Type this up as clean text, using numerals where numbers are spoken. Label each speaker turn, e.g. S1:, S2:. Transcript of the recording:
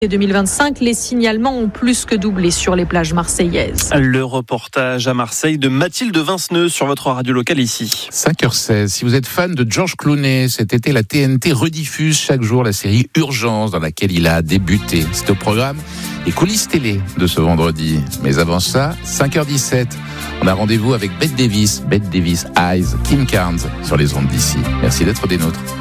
S1: 2025, les signalements ont plus que doublé sur les plages marseillaises.
S2: Le reportage à Marseille de Mathilde Vinceneux sur votre radio locale ici.
S3: 5h16. Si vous êtes fan de George Clooney, cet été, la TNT rediffuse chaque jour la série Urgence dans laquelle il a débuté. C'est au programme des coulisses télé de ce vendredi. Mais avant ça, 5h17, on a rendez-vous avec Bette Davis Eyes, Kim Carnes sur les ondes d'ici. Merci d'être des nôtres.